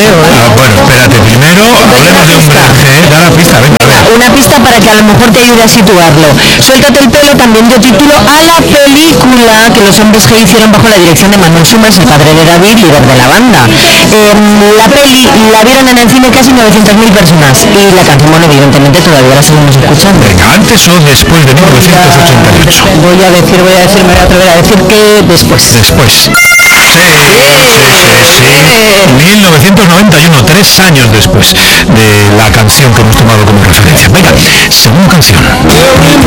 creo, ¿eh? Bueno, espérate, primero hablemos de un braje, da la pista, venga, a ver. Una pista para que a lo mejor te ayude a situarlo. Suéltate el pelo también dio título a la película que los hombres G hicieron bajo la dirección de Manuel Summers, el padre de David, líder de la banda. La peli la vieron en el cine casi 900.000 personas y la canción, bueno, evidentemente todavía la seguimos escuchando. Venga, antes o después de 1988. Voy a decir, me voy a atrever a decir que después. Después. Sí, 1991, 3 años después de la canción que hemos tomado como referencia. Venga, segunda canción.